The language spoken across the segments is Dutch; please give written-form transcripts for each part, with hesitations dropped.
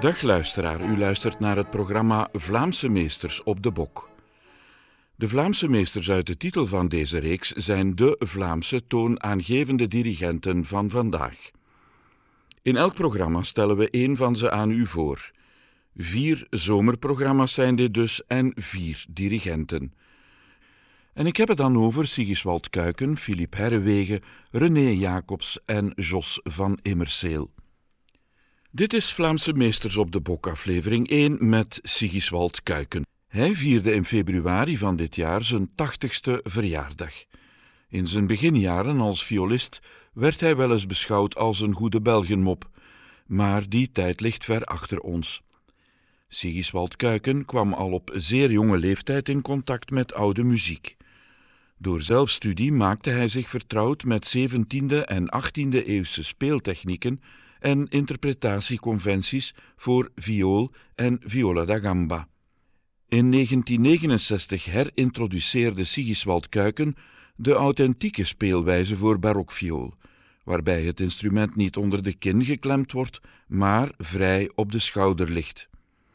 Dag luisteraar, u luistert naar het programma Vlaamse Meesters op de Bok. De Vlaamse meesters uit de titel van deze reeks zijn de Vlaamse toonaangevende dirigenten van vandaag. In elk programma stellen we één van ze aan u voor. 4 zomerprogramma's zijn dit dus en 4 dirigenten. En ik heb het dan over Sigiswald Kuiken, Philippe Herrewegen, René Jacobs en Jos van Immerseel. Dit is Vlaamse Meesters op de Bok, aflevering 1 met Sigiswald Kuiken. Hij vierde in februari van dit jaar zijn 80ste verjaardag. In zijn beginjaren als violist werd hij wel eens beschouwd als een goede Belgenmop, maar die tijd ligt ver achter ons. Sigiswald Kuiken kwam al op zeer jonge leeftijd in contact met oude muziek. Door zelfstudie maakte hij zich vertrouwd met 17e en 18e eeuwse speeltechnieken en interpretatieconventies voor viool en viola da gamba. In 1969 herintroduceerde Sigiswald Kuiken de authentieke speelwijze voor barokviool, waarbij het instrument niet onder de kin geklemd wordt, maar vrij op de schouder ligt.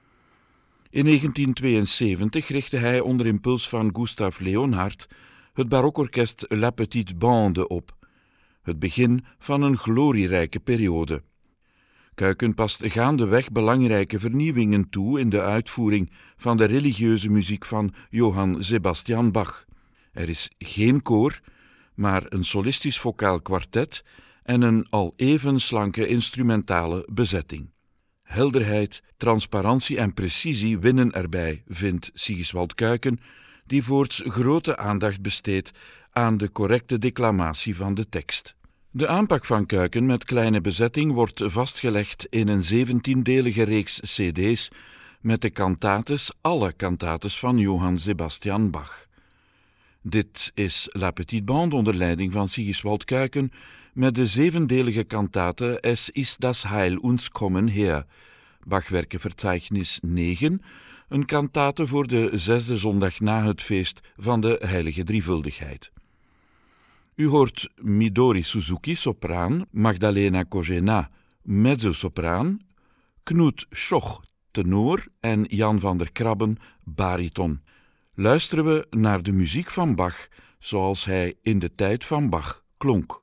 In 1972 richtte hij onder impuls van Gustav Leonhardt het barokorkest La Petite Bande op, het begin van een glorierijke periode. Kuiken past gaandeweg belangrijke vernieuwingen toe in de uitvoering van de religieuze muziek van Johann Sebastian Bach. Er is geen koor, maar een solistisch vocaal kwartet en een al even slanke instrumentale bezetting. Helderheid, transparantie en precisie winnen erbij, vindt Sigiswald Kuiken, die voorts grote aandacht besteedt aan de correcte declamatie van de tekst. De aanpak van Kuiken met kleine bezetting wordt vastgelegd in een 17-delige reeks cd's met de cantates, alle cantates van Johann Sebastian Bach. Dit is La Petite Bande onder leiding van Sigiswald Kuiken met de 7-delige cantate Es ist das Heil uns kommen her, Bachwerkenverzeichnis 9, een cantate voor de 6e zondag na het feest van de Heilige Drievuldigheid. U hoort Midori Suzuki, sopraan, Magdalena Kojena, mezzosopraan, Knut Schoch, tenor en Jan van der Krabben, bariton. Luisteren we naar de muziek van Bach zoals hij in de tijd van Bach klonk.